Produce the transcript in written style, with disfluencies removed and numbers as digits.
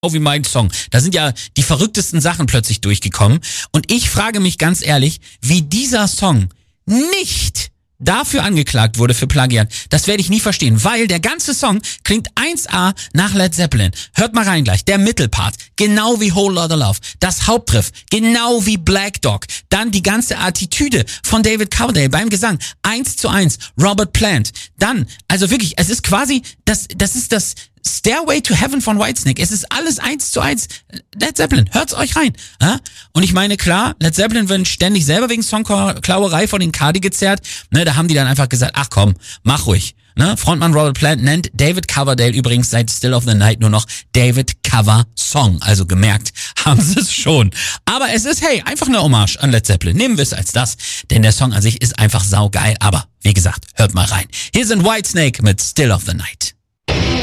wie mein Song. Da sind ja die verrücktesten Sachen plötzlich durchgekommen. Und ich frage mich ganz ehrlich, wie dieser Song nicht dafür angeklagt wurde für Plagiat. Das werde ich nie verstehen, weil der ganze Song klingt 1A nach Led Zeppelin. Hört mal rein gleich. Der Mittelpart, genau wie Whole Lotta Love. Das Hauptriff, genau wie Black Dog. Dann die ganze Attitüde von David Coverdale beim Gesang. 1:1. Robert Plant. Dann, also wirklich, es ist quasi, das ist das Stairway to Heaven von Whitesnake. Es ist alles 1:1. Led Zeppelin, hört's euch rein. Ja? Und ich meine, klar, Led Zeppelin werden ständig selber wegen Songklauerei von den Cardi gezerrt. Ne, da haben die dann einfach gesagt, ach komm, mach ruhig. Ne? Frontmann Robert Plant nennt David Coverdale übrigens seit Still of the Night nur noch David Cover Song. Also gemerkt haben sie es schon. Aber es ist, hey, einfach eine Hommage an Led Zeppelin. Nehmen wir es als das, denn der Song an sich ist einfach saugeil. Aber wie gesagt, hört mal rein. Hier sind Whitesnake mit Still of the Night.